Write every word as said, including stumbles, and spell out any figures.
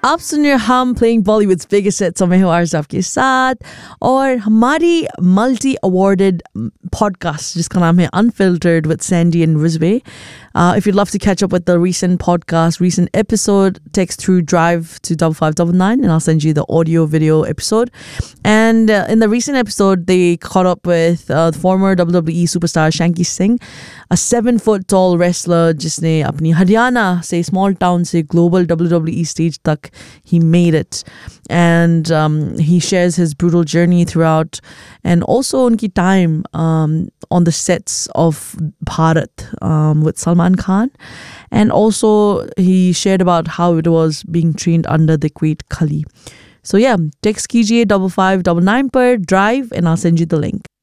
आप सुन रहे हम प्लेइंग बॉलीवुड्स बिगेस्ट हिट्स और मैं हूं आरज़ के साथ और हमारी मल्टी अवार्डेड पॉडकास्ट जिसका नाम है unfiltered with Sandy and Ridgeway. Uh, if you'd love to catch up with the recent podcast, recent episode, text through Drive to five five nine nine and I'll send you the audio video episode. And uh, in the recent episode, they caught up with uh, former W W E superstar Shanky Singh, a seven foot tall wrestler जिसने अपनी हरियाणा से small town से global W W E stage तक he made it. And um, he shares his brutal journey throughout and also unki time um, on the sets of Bharat um, with Salman Khan. And also he shared about how it was being trained under the great Khali. So yeah, text kijiye five five nine nine per Drive and I'll send you the link.